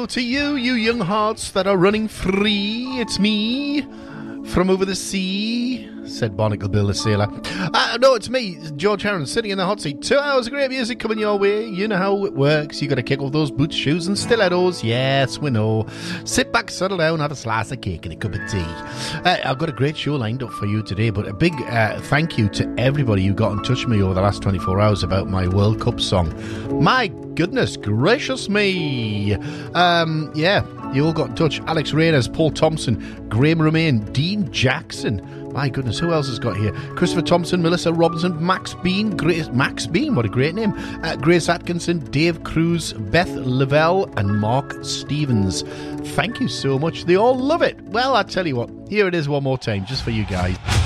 To you, you young hearts that are running free, it's me from over the sea, said Barnacle Bill the sailor. No, it's me, George Heron, sitting in the hot seat. 2 hours of great music coming your way. You know how it works. You got to kick off those boots, shoes, and stilettos. Yes, we know. Sit back, settle down, have a slice of cake and a cup of tea. I've got a great show lined up for you today, but a big thank you to everybody who got in touch with me over the last 24 hours about my World Cup song. My goodness gracious me. Yeah, you all got in touch. Alex Rayners, Paul Thompson, Graham Romaine, Dean Jackson. My goodness, who else has got here? Christopher Thompson, Melissa Robinson, Max Bean, Max Bean, what a great name. Grace Atkinson, Dave Cruz, Beth Lavelle, and Mark Stevens. Thank you so much. They all love it. Well, I tell you what, here it is one more time, just for you guys.